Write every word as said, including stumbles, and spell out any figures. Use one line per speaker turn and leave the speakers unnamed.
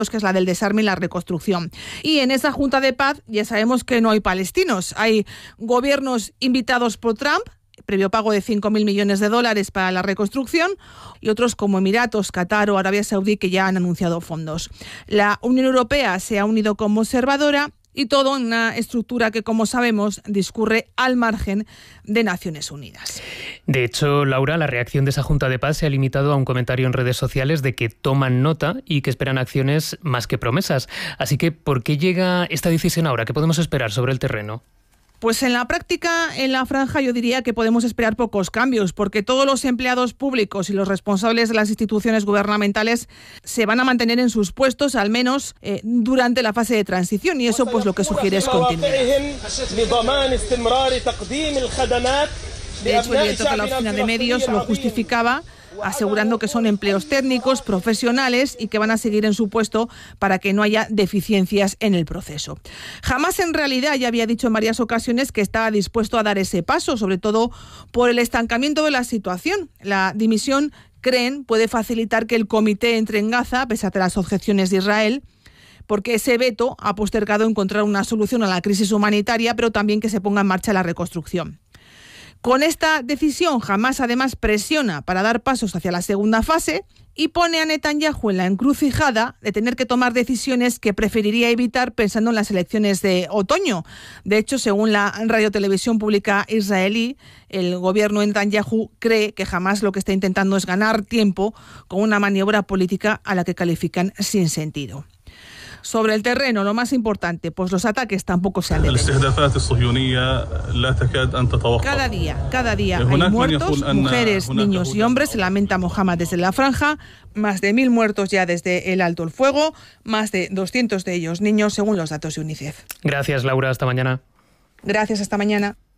que es la del desarme y la reconstrucción. Y en esa Junta de Paz ya sabemos que no hay palestinos, hay gobiernos invitados por Trump, previo pago de cinco mil millones de dólares para la reconstrucción, y otros como Emiratos, Qatar o Arabia Saudí que ya han anunciado fondos. La Unión Europea se ha unido como observadora y todo en una estructura que, como sabemos, discurre al margen de Naciones Unidas.
De hecho, Laura, la reacción de esa Junta de Paz se ha limitado a un comentario en redes sociales de que toman nota y que esperan acciones más que promesas. Así que, ¿por qué llega esta decisión ahora? ¿Qué podemos esperar sobre el terreno?
Pues en la práctica, en la franja, yo diría que podemos esperar pocos cambios, porque todos los empleados públicos y los responsables de las instituciones gubernamentales se van a mantener en sus puestos, al menos eh, durante la fase de transición, y eso pues lo que sugiere es continuidad. De hecho, el director de la Oficina de Medios lo justificaba asegurando que son empleos técnicos, profesionales y que van a seguir en su puesto para que no haya deficiencias en el proceso. Hamás en realidad ya había dicho en varias ocasiones que estaba dispuesto a dar ese paso, sobre todo por el estancamiento de la situación. La dimisión, creen, puede facilitar que el comité entre en Gaza, pese a las objeciones de Israel, porque ese veto ha postergado encontrar una solución a la crisis humanitaria, pero también que se ponga en marcha la reconstrucción. Con esta decisión, Hamás además presiona para dar pasos hacia la segunda fase y pone a Netanyahu en la encrucijada de tener que tomar decisiones que preferiría evitar pensando en las elecciones de otoño. De hecho, según la radiotelevisión pública israelí, el gobierno de Netanyahu cree que Hamás lo que está intentando es ganar tiempo con una maniobra política a la que califican sin sentido. Sobre el terreno, lo más importante, pues los ataques tampoco se han detenido. Cada día, cada día hay muertos, mujeres, niños y hombres, se lamenta Mohammed desde la franja, más de mil muertos ya desde el alto el fuego, más de doscientos de ellos niños, según los datos de UNICEF.
Gracias, Laura, hasta mañana.
Gracias, hasta mañana.